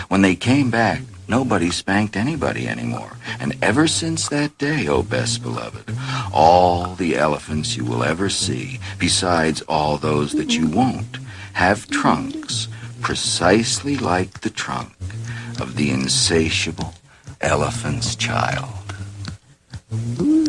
When they came back, nobody spanked anybody anymore. And ever since that day, O best beloved, all the elephants you will ever see, besides all those that you won't, have trunks precisely like the trunk of the insatiable elephant's child.